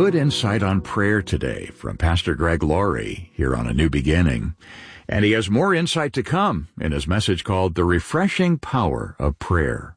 good insight on prayer today from Pastor Greg Laurie here on A New Beginning. And he has more insight to come in his message called The Refreshing Power of Prayer.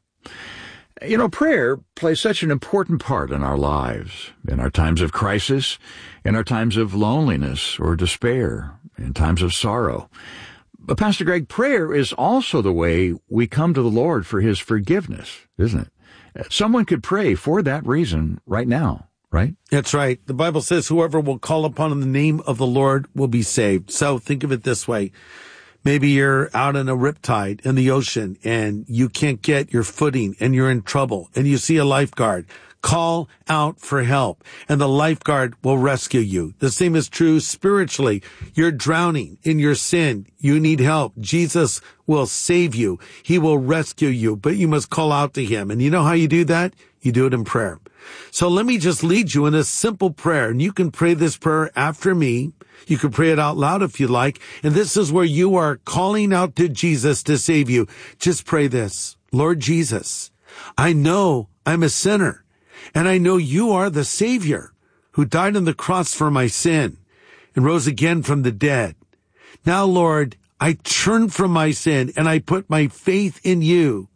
You know, prayer plays such an important part in our lives, in our times of crisis, in our times of loneliness or despair, in times of sorrow. But Pastor Greg, prayer is also the way we come to the Lord for his forgiveness, isn't it? Someone could pray for that reason right now, right? That's right. The Bible says whoever will call upon the name of the Lord will be saved. So think of it this way. Maybe you're out in a riptide in the ocean and you can't get your footing and you're in trouble and you see a lifeguard. Call out for help and the lifeguard will rescue you. The same is true spiritually. You're drowning in your sin. You need help. Jesus will save you. He will rescue you, but you must call out to him. And you know how you do that? You do it in prayer. So let me just lead you in a simple prayer, and you can pray this prayer after me. You can pray it out loud if you like. And this is where you are calling out to Jesus to save you. Just pray this. Lord Jesus, I know I'm a sinner. And I know you are the Savior who died on the cross for my sin and rose again from the dead. Now, Lord, I turn from my sin and I put my faith in you.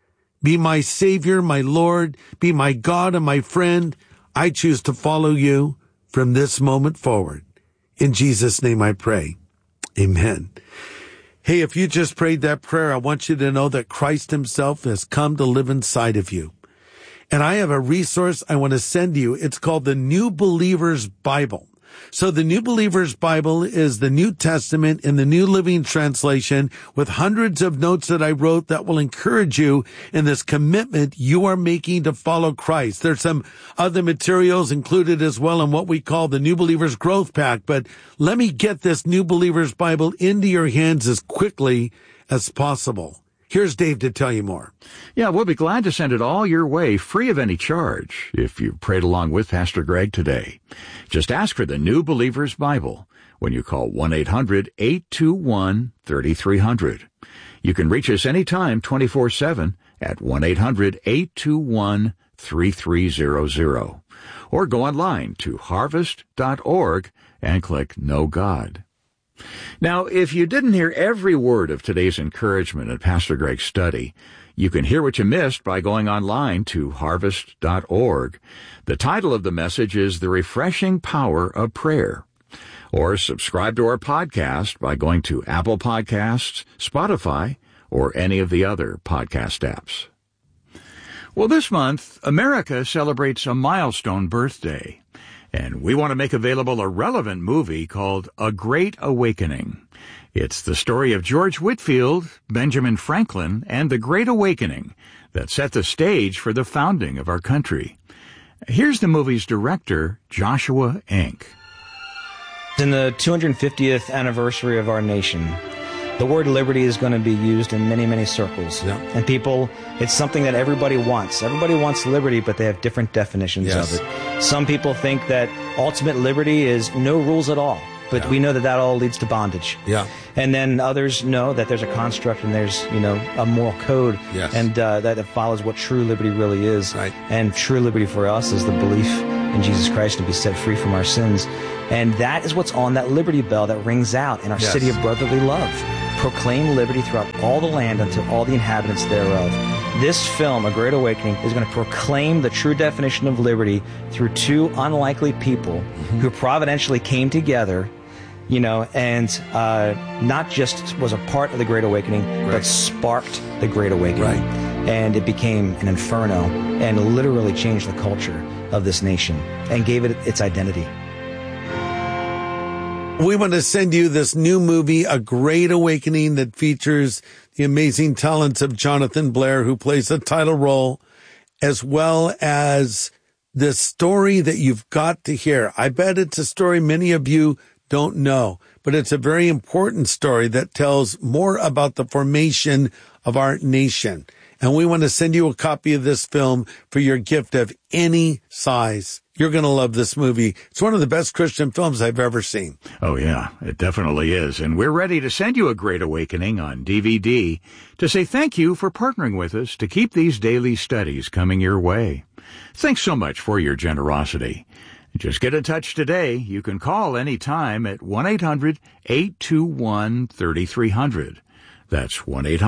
Be my Savior, my Lord, be my God and my friend. I choose to follow you from this moment forward. In Jesus' name I pray. Amen. Hey, if you just prayed that prayer, I want you to know that Christ himself has come to live inside of you. And I have a resource I want to send you. It's called the New Believer's Bible. So the New Believer's Bible is the New Testament in the New Living Translation with hundreds of notes that I wrote that will encourage you in this commitment you are making to follow Christ. There's some other materials included as well in what we call the New Believer's Growth Pack. But let me get this New Believer's Bible into your hands as quickly as possible. Here's Dave to tell you more. Yeah, we'll be glad to send it all your way, free of any charge, if you prayed along with Pastor Greg today. Just ask for the New Believer's Bible when you call 1-800-821-3300. You can reach us anytime, 24/7, at 1-800-821-3300. Or go online to harvest.org and click Know God. Now, if you didn't hear every word of today's encouragement in Pastor Greg's study, you can hear what you missed by going online to harvest.org. The title of the message is The Refreshing Power of Prayer. Or subscribe to our podcast by going to Apple Podcasts, Spotify, or any of the other podcast apps. Well, this month, America celebrates a milestone birthday. And we want to make available a relevant movie called A Great Awakening. It's the story of George Whitefield, Benjamin Franklin, and the Great Awakening that set the stage for the founding of our country. Here's the movie's director, Joshua Enck. In the 250th anniversary of our nation, the word liberty is going to be used in many, many circles. Yeah. And people, it's something that everybody wants. Everybody wants liberty, but they have different definitions of it. Some people think that ultimate liberty is no rules at all. But we know that that all leads to bondage. Yeah. And then others know that there's a construct and there's, a moral code. Yes. And that follows what true liberty really is. Right. And true liberty for us is the belief in Jesus Christ to be set free from our sins. And that is what's on that Liberty Bell that rings out in our city of brotherly love. Proclaim liberty throughout all the land unto all the inhabitants thereof. This film, A Great Awakening, is going to proclaim the true definition of liberty through two unlikely people who providentially came together, and not just was a part of the Great Awakening, but sparked the Great Awakening. Right. And it became an inferno and literally changed the culture of this nation and gave it its identity. We want to send you this new movie, A Great Awakening, that features the amazing talents of Jonathan Blair, who plays the title role, as well as the story that you've got to hear. I bet it's a story many of you don't know, but it's a very important story that tells more about the formation of our nation. And we want to send you a copy of this film for your gift of any size. You're going to love this movie. It's one of the best Christian films I've ever seen. Oh, yeah, it definitely is. And we're ready to send you A Great Awakening on DVD to say thank you for partnering with us to keep these daily studies coming your way. Thanks so much for your generosity. Just get in touch today. You can call anytime at 1-800-821-3300. That's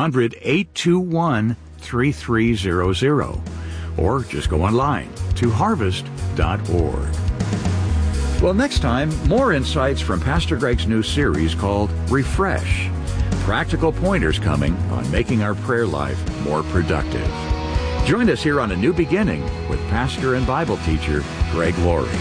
1-800-821-3300. Or just go online to harvest.org. Well, next time, more insights from Pastor Greg's new series called Refresh. Practical pointers coming on making our prayer life more productive. Join us here on A New Beginning with pastor and Bible teacher Greg Laurie.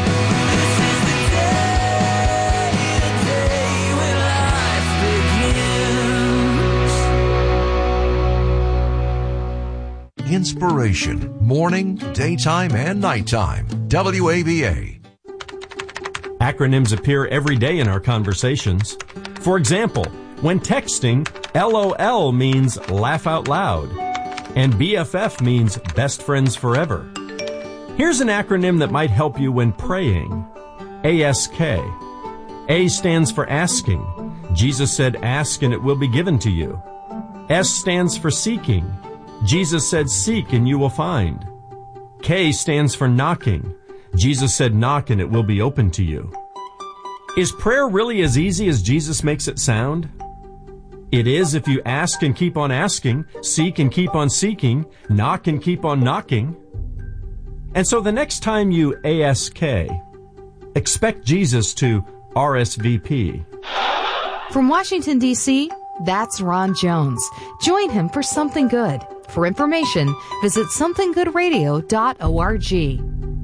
Inspiration, morning, daytime, and nighttime. WAVA. Acronyms appear every day in our conversations. For example, when texting, LOL means laugh out loud, and BFF means best friends forever. Here's an acronym that might help you when praying. ASK. A stands for asking. Jesus said, ask and it will be given to you. S stands for seeking. Jesus said, seek and you will find. K stands for knocking. Jesus said, knock and it will be open to you. Is prayer really as easy as Jesus makes it sound? It is if you ask and keep on asking, seek and keep on seeking, knock and keep on knocking. And so the next time you ASK, expect Jesus to RSVP. From Washington, D.C., that's Ron Jones. Join him for Something Good. For information, visit somethinggoodradio.org.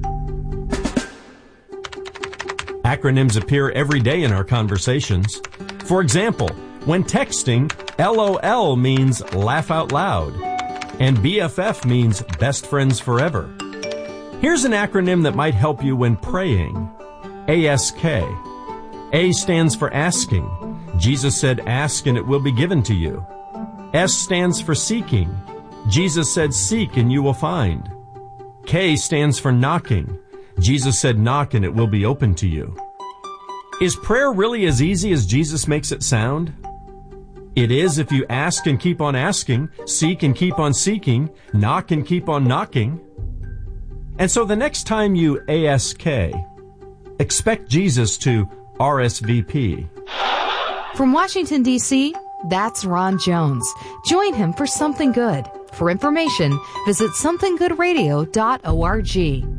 Acronyms appear every day in our conversations. For example, when texting, LOL means laugh out loud, and BFF means best friends forever. Here's an acronym that might help you when praying. ASK. A stands for asking. Jesus said, ask and it will be given to you. S stands for seeking. Jesus said, seek and you will find. K stands for knocking. Jesus said, knock and it will be open to you. Is prayer really as easy as Jesus makes it sound? It is if you ask and keep on asking, seek and keep on seeking, knock and keep on knocking. And so the next time you ASK, expect Jesus to RSVP. From Washington, D.C., that's Ron Jones. Join him for Something Good. For information, visit somethinggoodradio.org.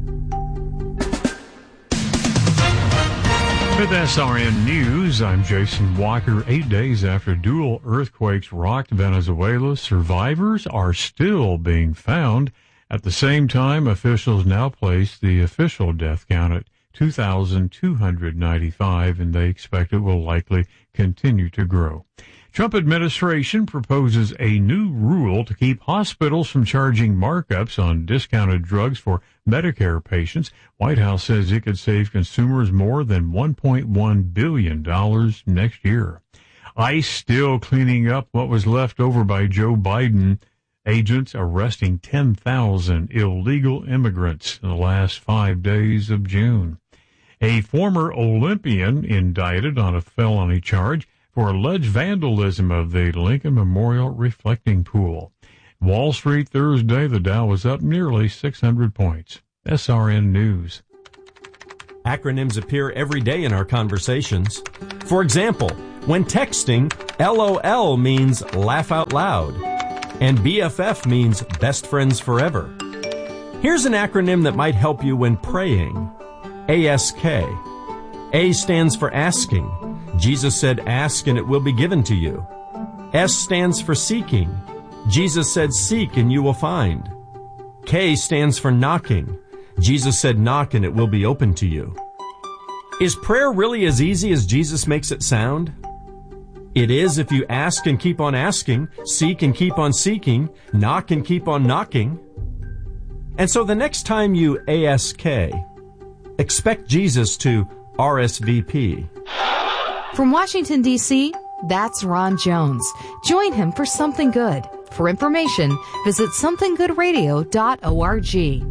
With SRN News, I'm Jason Walker. 8 days after dual earthquakes rocked Venezuela, survivors are still being found. At the same time, officials now place the official death count at 2,295, and they expect it will likely continue to grow. Trump administration proposes a new rule to keep hospitals from charging markups on discounted drugs for Medicare patients. White House says it could save consumers more than $1.1 billion next year. ICE still cleaning up what was left over by Joe Biden. Agents arresting 10,000 illegal immigrants in the last 5 days of June. A former Olympian indicted on a felony charge for alleged vandalism of the Lincoln Memorial reflecting pool. Wall Street Thursday, the Dow was up nearly 600 points. SRN News. Acronyms appear every day in our conversations. For example, when texting, LOL means laugh out loud, and BFF means best friends forever. Here's an acronym that might help you when praying. ASK. A stands for asking. Jesus said, ask and it will be given to you. S stands for seeking. Jesus said, seek and you will find. K stands for knocking. Jesus said, knock and it will be open to you. Is prayer really as easy as Jesus makes it sound? It is if you ask and keep on asking, seek and keep on seeking, knock and keep on knocking. And so the next time you ASK, expect Jesus to RSVP. From Washington, D.C., that's Ron Jones. Join him for Something Good. For information, visit somethinggoodradio.org.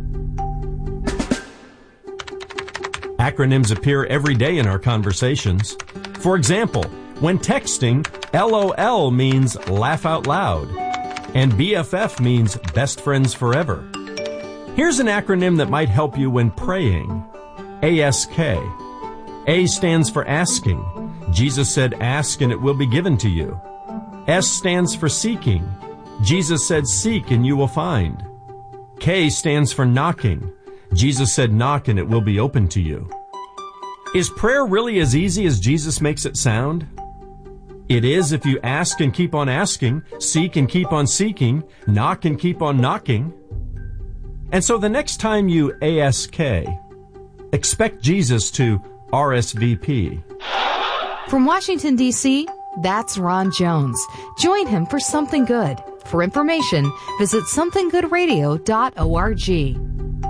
Acronyms appear every day in our conversations. For example, when texting, LOL means laugh out loud, and BFF means best friends forever. Here's an acronym that might help you when praying. ASK. A stands for asking. Jesus said, ask and it will be given to you. S stands for seeking. Jesus said, seek and you will find. K stands for knocking. Jesus said, knock and it will be open to you. Is prayer really as easy as Jesus makes it sound? It is if you ask and keep on asking, seek and keep on seeking, knock and keep on knocking. And so the next time you ASK, expect Jesus to RSVP. From Washington, D.C., that's Ron Jones. Join him for Something Good. For information, visit somethinggoodradio.org.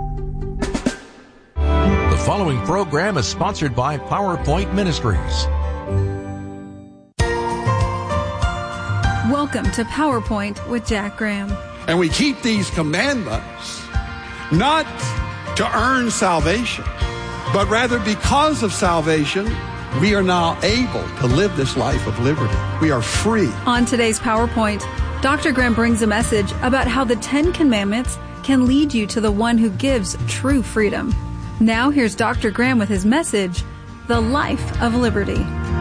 The following program is sponsored by PowerPoint Ministries. Welcome to PowerPoint with Jack Graham. And we keep these commandments not to earn salvation, but rather because of salvation, we are now able to live this life of liberty. We are free. On today's PowerPoint, Dr. Graham brings a message about how the 10 Commandments can lead you to the one who gives true freedom. Now here's Dr. Graham with his message, The Life of Liberty.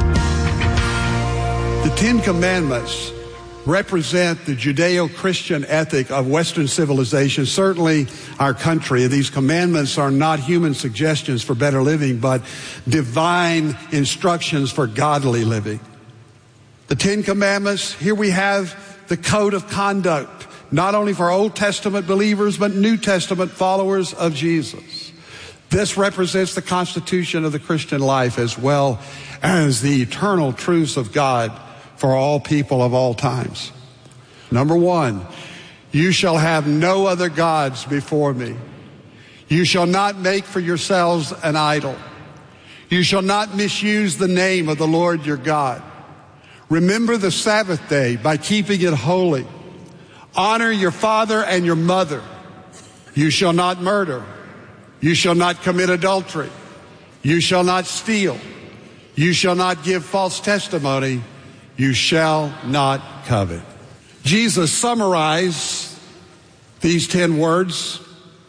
The 10 Commandments represent the Judeo-Christian ethic of Western civilization, certainly our country. These commandments are not human suggestions for better living, but divine instructions for godly living. The 10 Commandments, here we have the code of conduct, not only for Old Testament believers, but New Testament followers of Jesus. This represents the constitution of the Christian life as well as the eternal truths of God for all people of all times. Number 1, you shall have no other gods before me. You shall not make for yourselves an idol. You shall not misuse the name of the Lord your God. Remember the Sabbath day by keeping it holy. Honor your father and your mother. You shall not murder. You shall not commit adultery. You shall not steal. You shall not give false testimony. You shall not covet. Jesus summarized these 10 words.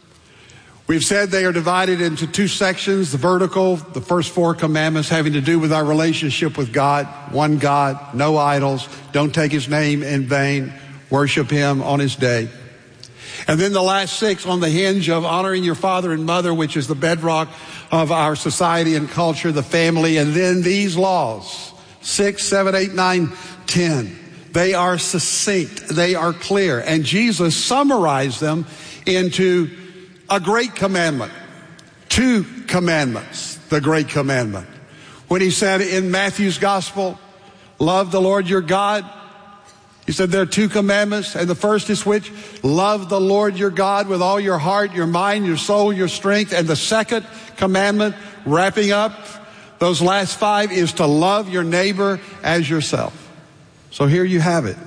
We've said they are divided into 2 sections. The vertical, the first 4 commandments having to do with our relationship with God. One God, no idols, don't take his name in vain, worship him on his day. And then the last 6 on the hinge of honoring your father and mother, which is the bedrock of our society and culture, the family. And then these laws, 6, 7, 8, 9, 10. They are succinct. They are clear. And Jesus summarized them into a great commandment. 2 commandments, the great commandment. When he said in Matthew's gospel, love the Lord your God, he said there are 2 commandments, and the first is which? Love the Lord your God with all your heart, your mind, your soul, your strength. And the second commandment, wrapping up those last 5, is to love your neighbor as yourself. So here you have it.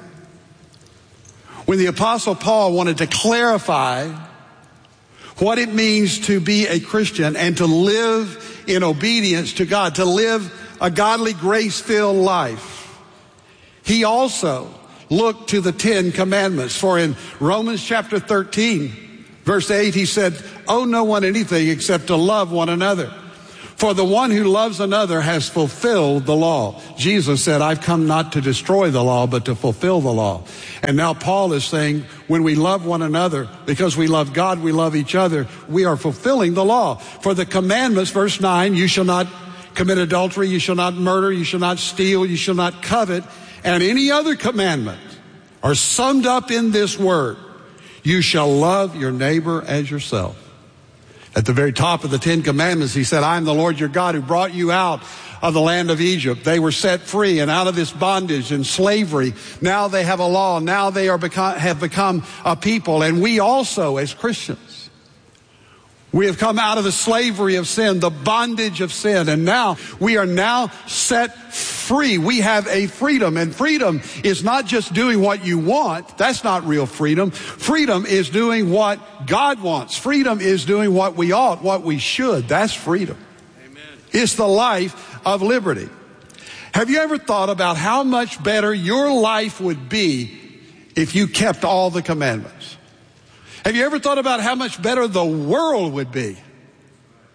When the Apostle Paul wanted to clarify what it means to be a Christian and to live in obedience to God, to live a godly, grace-filled life, he also looked to the 10 commandments. For in Romans chapter 13, verse 8, he said, owe no one anything except to love one another. For the one who loves another has fulfilled the law. Jesus said, I've come not to destroy the law, but to fulfill the law. And now Paul is saying, when we love one another, because we love God, we love each other, we are fulfilling the law. For the commandments, verse 9, you shall not commit adultery, you shall not murder, you shall not steal, you shall not covet, and any other commandment are summed up in this word. You shall love your neighbor as yourself. At the very top of the 10 commandments, he said, I am the Lord your God who brought you out of the land of Egypt. They were set free and out of this bondage and slavery. Now they have a law. Now they have become a people. And we also, as Christians, we have come out of the slavery of sin, the bondage of sin. And now we are now set free. We have a freedom. And freedom is not just doing what you want. That's not real freedom. Freedom is doing what God wants. Freedom is doing what we ought, what we should. That's freedom. Amen. It's the life of liberty. Have you ever thought about how much better your life would be if you kept all the commandments? Have you ever thought about how much better the world would be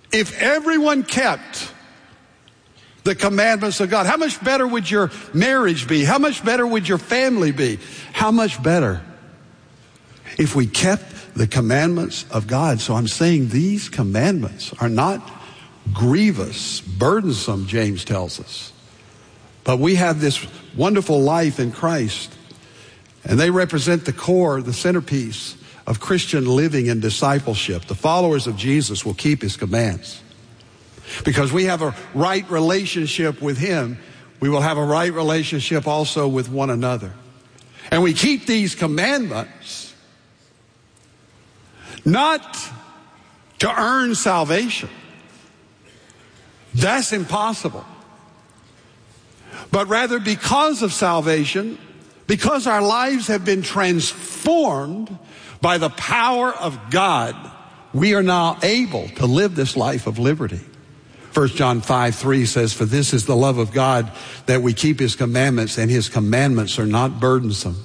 If everyone kept the commandments of God, how much better would your marriage be? How much better would your family be? How much better if we kept the commandments of God? So I'm saying these commandments are not grievous, burdensome, James tells us. But we have this wonderful life in Christ, and they represent the core, the centerpiece of Christian living and discipleship. The followers of Jesus will keep his commands. Because we have a right relationship with him, we will have a right relationship also with one another. And we keep these commandments not to earn salvation. That's impossible. But rather because of salvation, because our lives have been transformed by the power of God, we are now able to live this life of liberty. 1 John 5:3 says, "For this is the love of God, that we keep his commandments, and his commandments are not burdensome."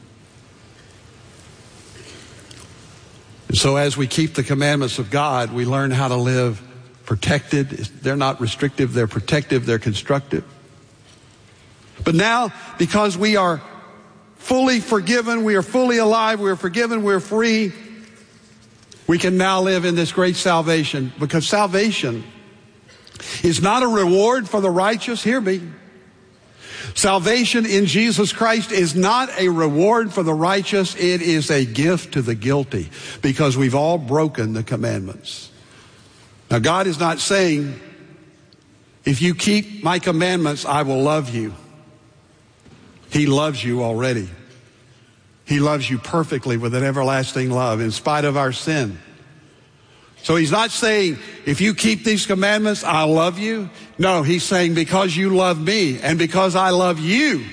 And so as we keep the commandments of God, we learn how to live protected. They're not restrictive, they're protective, they're constructive. But now, because we are fully forgiven, we are fully alive, we are forgiven, we're free, we can now live in this great salvation. Because salvation is not a reward for the righteous. Hear me. Salvation in Jesus Christ is not a reward for the righteous. It is a gift to the guilty, because we've all broken the commandments. Now, God is not saying, if you keep my commandments, I will love you. He loves you already. He loves you perfectly with an everlasting love in spite of our sin. So he's not saying, if you keep these commandments, I'll love you. No, he's saying, because you love me and because I love you,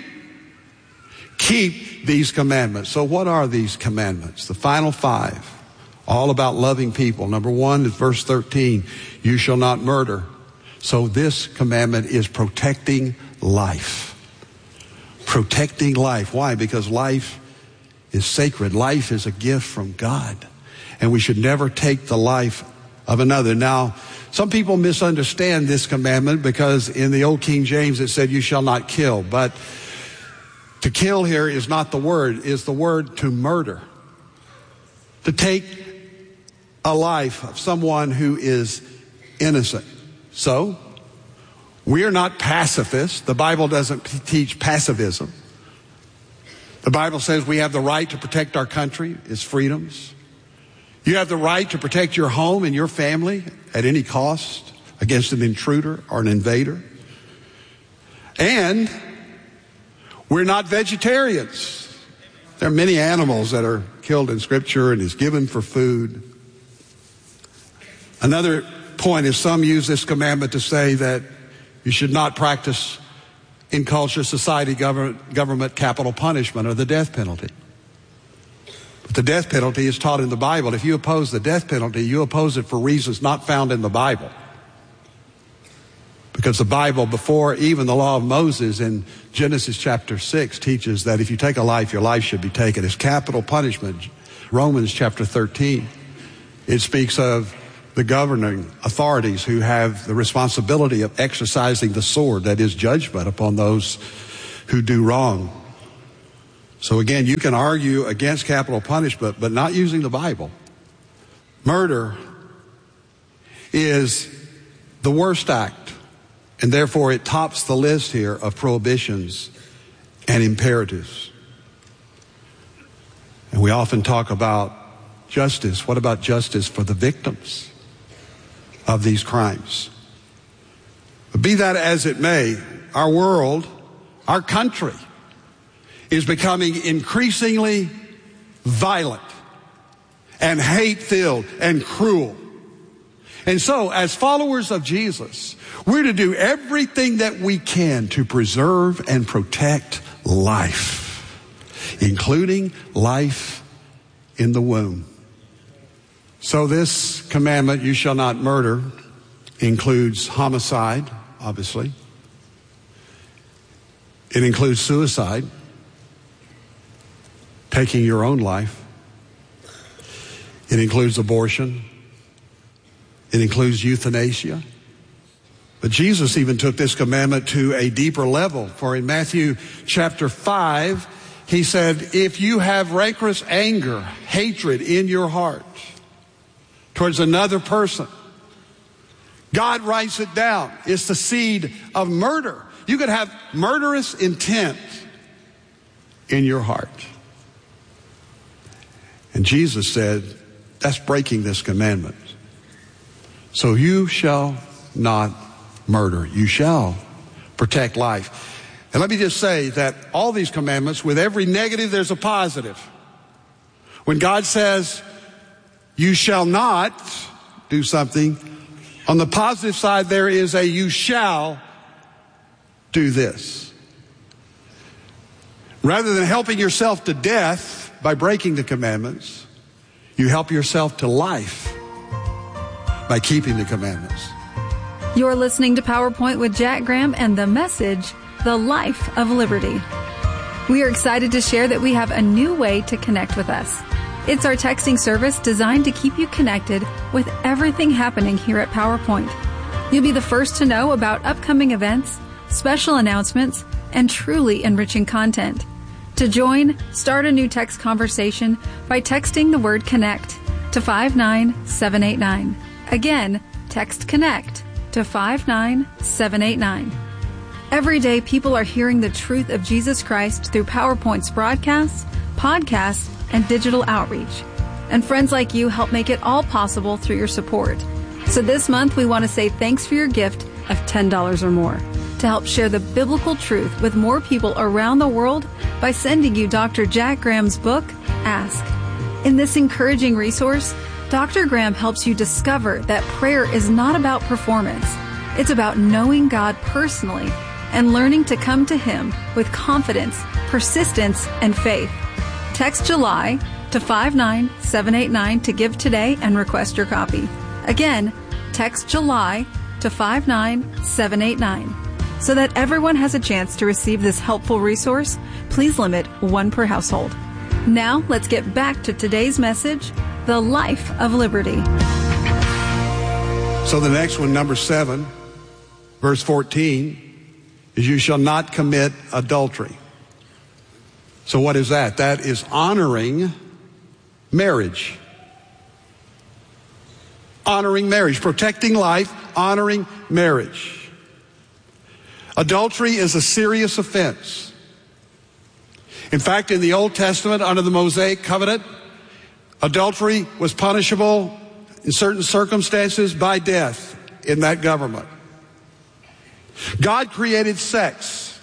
keep these commandments. So what are these commandments? The final 5, all about loving people. Number 1 is verse 13, you shall not murder. So this commandment is protecting life. Protecting life. Why? Because life is sacred. Life is a gift from God. And we should never take the life of another. Now, some people misunderstand this commandment, because in the old King James it said, you shall not kill. But to kill here is not the word, is the word to murder. To take a life of someone who is innocent. So, we are not pacifists. The Bible doesn't teach pacifism. The Bible says we have the right to protect our country, its freedoms. You have the right to protect your home and your family at any cost against an intruder or an invader. And we're not vegetarians. There are many animals that are killed in Scripture and is given for food. Another point is some use this commandment to say that you should not practice in culture, society, government capital punishment or the death penalty. But the death penalty is taught in the Bible. If you oppose the death penalty, you oppose it for reasons not found in the Bible. Because the Bible, before even the law of Moses in Genesis chapter 6, teaches that if you take a life, your life should be taken. It's capital punishment. Romans chapter 13, it speaks of the governing authorities who have the responsibility of exercising the sword, that is judgment upon those who do wrong. So again, you can argue against capital punishment, but not using the Bible. Murder is the worst act, and therefore it tops the list here of prohibitions and imperatives. And we often talk about justice. What about justice for the victims of these crimes? But be that as it may, our world, our country, is becoming increasingly violent and hate-filled and cruel. And so, as followers of Jesus, we're to do everything that we can to preserve and protect life, including life in the womb. So this commandment, you shall not murder, includes homicide, obviously. It includes suicide, taking your own life. It includes abortion. It includes euthanasia. But Jesus even took this commandment to a deeper level. For in Matthew chapter 5, he said, if you have rancorous anger, hatred in your heart towards another person, God writes it down. It's the seed of murder. You could have murderous intent in your heart. And Jesus said, that's breaking this commandment. So you shall not murder. You shall protect life. And let me just say that all these commandments, with every negative, there's a positive. When God says, you shall not do something, on the positive side, there is a you shall do this. Rather than helping yourself to death by breaking the commandments, you help yourself to life by keeping the commandments. You're listening to PowerPoint with Jack Graham and the message, The Life of Liberty. We are excited to share that we have a new way to connect with us. It's our texting service designed to keep you connected with everything happening here at PowerPoint. You'll be the first to know about upcoming events, special announcements, and truly enriching content. To join, start a new text conversation by texting the word CONNECT to 59789. Again, text CONNECT to 59789. Every day, people are hearing the truth of Jesus Christ through PowerPoint's broadcasts, podcasts, and digital outreach. And friends like you help make it all possible through your support. So this month, we want to say thanks for your gift of $10 or more to help share the biblical truth with more people around the world by sending you Dr. Jack Graham's book, Ask. In this encouraging resource, Dr. Graham helps you discover that prayer is not about performance. It's about knowing God personally and learning to come to Him with confidence, persistence, and faith. Text July to 59789 to give today and request your copy. Again, text July to 59789. So that everyone has a chance to receive this helpful resource, please limit one per household. Now, let's get back to today's message, The Life of Liberty. So the next one, number 7, verse 14, is you shall not commit adultery. So what is that? That is honoring marriage. Honoring marriage, protecting life, honoring marriage. Adultery is a serious offense. In fact, in the Old Testament, under the Mosaic covenant, adultery was punishable in certain circumstances by death in that government. God created sex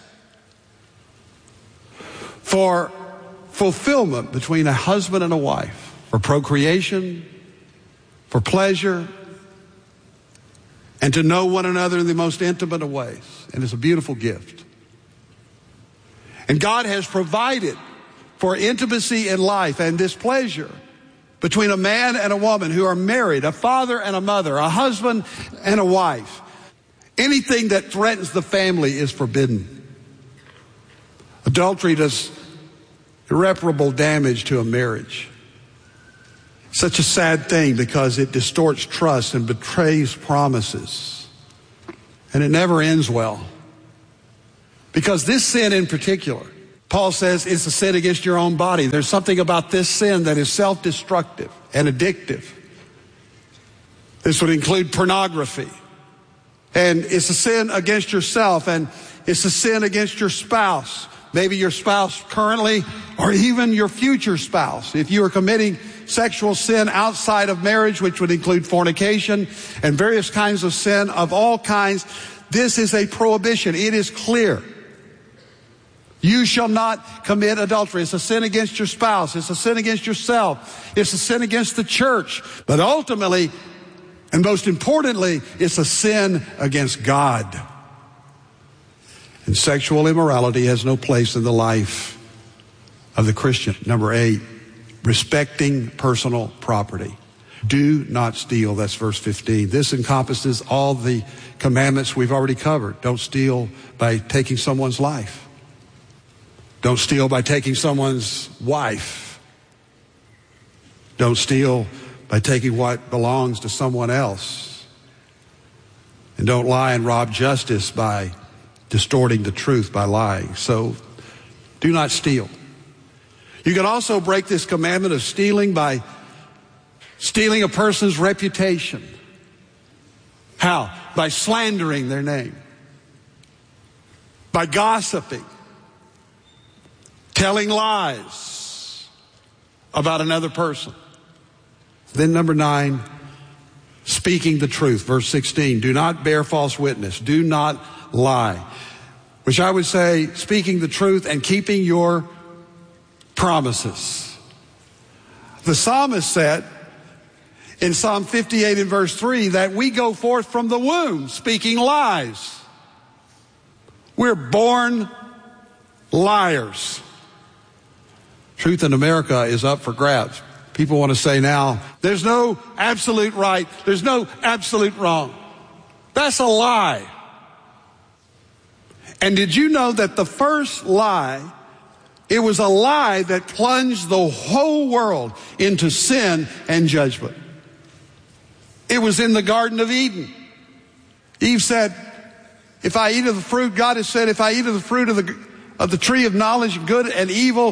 for fulfillment between a husband and a wife, for procreation, for pleasure, and to know one another in the most intimate of ways. And it's a beautiful gift. And God has provided for intimacy in life and this pleasure between a man and a woman who are married, a father and a mother, a husband and a wife. Anything that threatens the family is forbidden. Adultery does irreparable damage to a marriage. Such a sad thing because it distorts trust and betrays promises. And it never ends well. Because this sin in particular, Paul says it's a sin against your own body. There's something about this sin that is self-destructive and addictive. This would include pornography. And it's a sin against yourself, and it's a sin against your spouse. Maybe your spouse currently, or even your future spouse. If you are committing sexual sin outside of marriage, which would include fornication and various kinds of sin of all kinds, this is a prohibition. It is clear. You shall not commit adultery. It's a sin against your spouse. It's a sin against yourself. It's a sin against the church. But ultimately, and most importantly, it's a sin against God. And sexual immorality has no place in the life of the Christian. Number 8, respecting personal property. Do not steal. That's verse 15. This encompasses all the commandments we've already covered. Don't steal by taking someone's life. Don't steal by taking someone's wife. Don't steal by taking what belongs to someone else. And don't lie and rob justice by distorting the truth by lying. So do not steal. You can also break this commandment of stealing by stealing a person's reputation. How? By slandering their name. By gossiping. Telling lies about another person. Then number 9, speaking the truth. Verse 16, do not bear false witness. Do not lie. Which I would say, speaking the truth and keeping your promises. The psalmist said in Psalm 58 and verse 3 that we go forth from the womb speaking lies. We're born liars. Truth in America is up for grabs. People want to say now, there's no absolute right, there's no absolute wrong. That's a lie. And did you know that the first lie, it was a lie that plunged the whole world into sin and judgment. It was in the Garden of Eden. Eve said, if I eat of the fruit, God has said, if I eat of the fruit of the tree of knowledge of good and evil,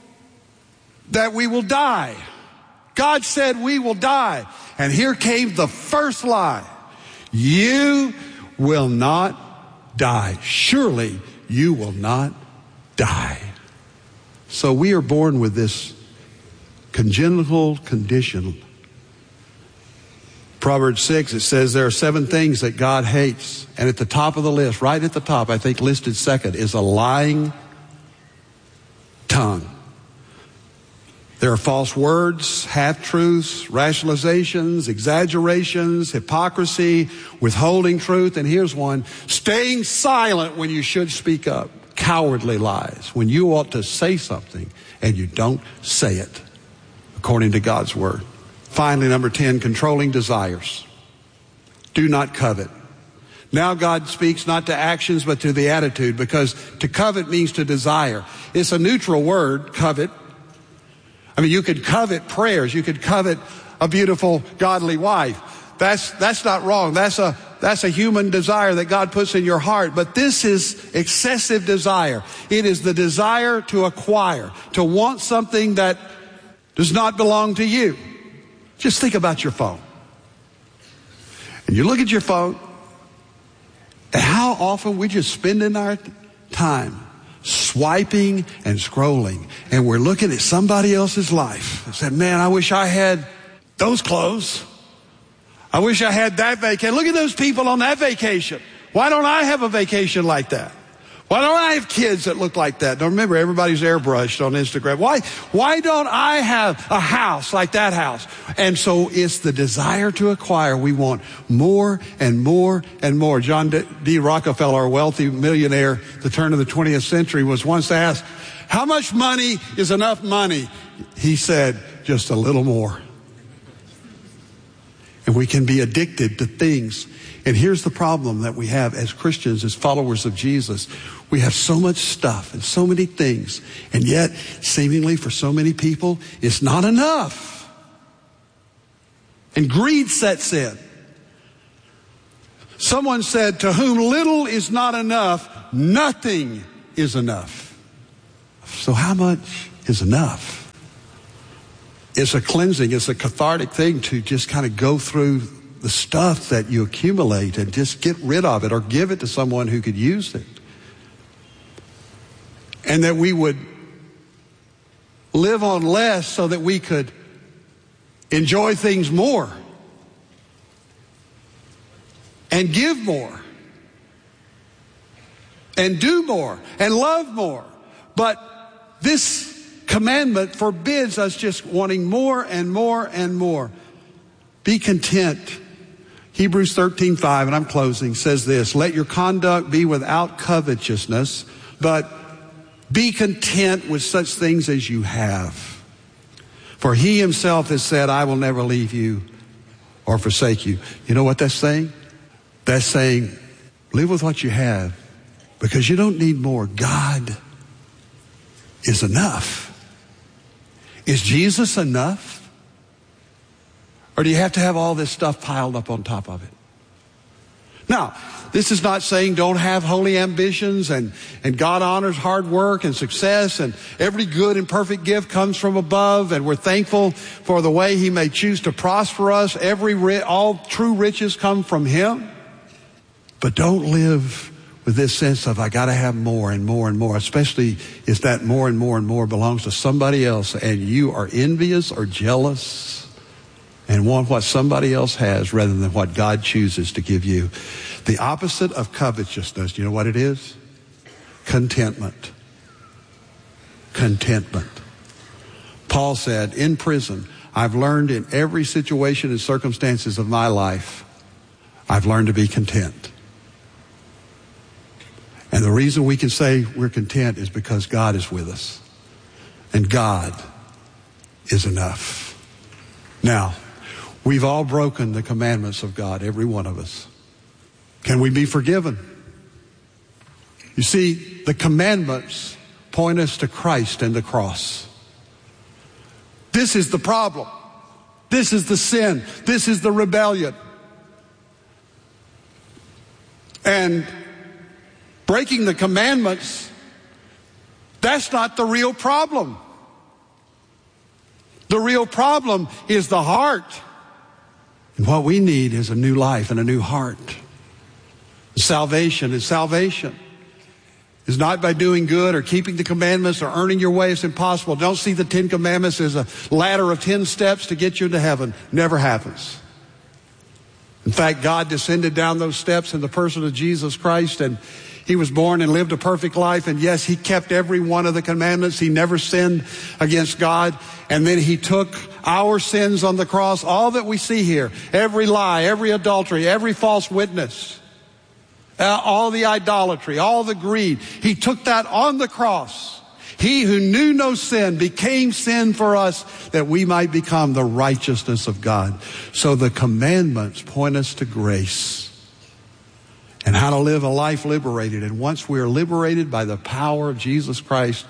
that we will die. God said we will die. And here came the first lie. You will not die. Surely you will not die. So we are born with this congenital condition. Proverbs 6, it says there are 7 things that God hates. And at the top of the list, right at the top, I think listed second, is a lying tongue. There are false words, half-truths, rationalizations, exaggerations, hypocrisy, withholding truth. And here's one, staying silent when you should speak up. Cowardly lies, when you ought to say something and you don't say it, according to God's word. Finally, number 10, controlling desires. Do not covet. Now God speaks not to actions but to the attitude, because to covet means to desire. It's a neutral word, covet. I mean, you could covet prayers. You could covet a beautiful, godly wife. That's not wrong. That's a human desire that God puts in your heart. But this is excessive desire. It is the desire to acquire, to want something that does not belong to you. Just think about your phone. And you look at your phone, and how often we just spending our time swiping and scrolling, and we're looking at somebody else's life and said, man, I wish I had those clothes. I wish I had that vacation. Look at those people on that vacation. Why don't I have a vacation like that? Why don't I have kids that look like that? Now remember, everybody's airbrushed on Instagram. Why don't I have a house like that house? And so it's the desire to acquire. We want more and more and more. John D. Rockefeller, a wealthy millionaire at the turn of the 20th century, was once asked, how much money is enough money? He said, just a little more. And we can be addicted to things. And here's the problem that we have as Christians, as followers of Jesus. We have so much stuff and so many things. And yet, seemingly for so many people, it's not enough. And greed sets in. Someone said, to whom little is not enough, nothing is enough. So how much is enough? It's a cleansing, it's a cathartic thing to just kind of go through the stuff that you accumulate and just get rid of it or give it to someone who could use it. And that we would live on less so that we could enjoy things more and give more and do more and love more. But this commandment forbids us just wanting more and more and more. Be content. Hebrews 13:5, and I'm closing, says this, let your conduct be without covetousness, but be content with such things as you have. For he himself has said, I will never leave you or forsake you. You know what that's saying? That's saying, live with what you have, because you don't need more. God is enough. Is Jesus enough? Or do you have to have all this stuff piled up on top of it? Now, this is not saying don't have holy ambitions and God honors hard work and success, and every good and perfect gift comes from above, and we're thankful for the way He may choose to prosper us. All true riches come from Him. But don't live with this sense of I got to have more and more and more, especially if that more and more and more belongs to somebody else and you are envious or jealous and want what somebody else has rather than what God chooses to give you. The opposite of covetousness, do you know what it is? Contentment. Contentment. Paul said, in prison, I've learned in every situation and circumstances of my life, I've learned to be content. And the reason we can say we're content is because God is with us. And God is enough. Now, we've all broken the commandments of God, every one of us. Can we be forgiven? You see, the commandments point us to Christ and the cross. This is the problem. This is the sin. This is the rebellion. And breaking the commandments, that's not the real problem. The real problem is the heart. And what we need is a new life and a new heart. Salvation is not by doing good or keeping the commandments or earning your way. It's impossible. Don't see the 10 commandments as a ladder of 10 steps to get you into heaven. Never happens. In fact, God descended down those steps in the person of Jesus Christ, and He was born and lived a perfect life. And yes, He kept every one of the commandments. He never sinned against God. And then He took our sins on the cross, all that we see here, every lie, every adultery, every false witness, all the idolatry, all the greed. He took that on the cross. He who knew no sin became sin for us that we might become the righteousness of God. So the commandments point us to grace and how to live a life liberated. And once we are liberated by the power of Jesus Christ,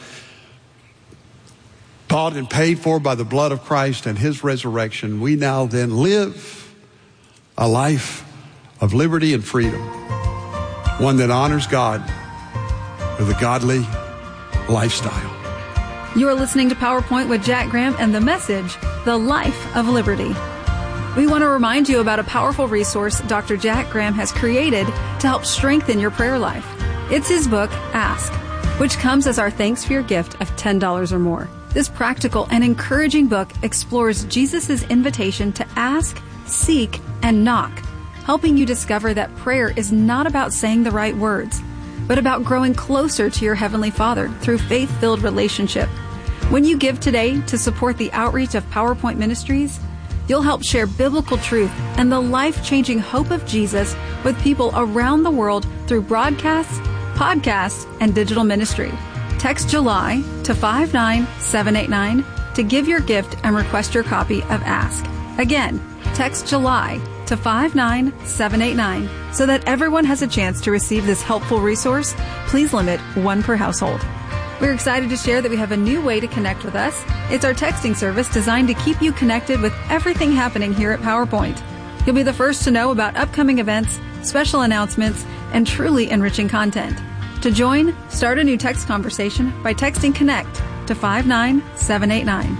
bought and paid for by the blood of Christ and His resurrection, we now then live a life of liberty and freedom, one that honors God with a godly lifestyle. You are listening to PowerPoint with Jack Graham and the message, The Life of Liberty. We want to remind you about a powerful resource Dr. Jack Graham has created to help strengthen your prayer life. It's his book, Ask, which comes as our thanks for your gift of $10 or more. This practical and encouraging book explores Jesus' invitation to ask, seek, and knock, helping you discover that prayer is not about saying the right words, but about growing closer to your Heavenly Father through faith-filled relationship. When you give today to support the outreach of PowerPoint Ministries, you'll help share biblical truth and the life-changing hope of Jesus with people around the world through broadcasts, podcasts, and digital ministry. Text July to 59789 to give your gift and request your copy of Ask. Again, text July to 59789 so that everyone has a chance to receive this helpful resource. Please limit one per household. We're excited to share that we have a new way to connect with us. It's our texting service designed to keep you connected with everything happening here at PowerPoint. You'll be the first to know about upcoming events, special announcements, and truly enriching content. To join, start a new text conversation by texting CONNECT to 59789.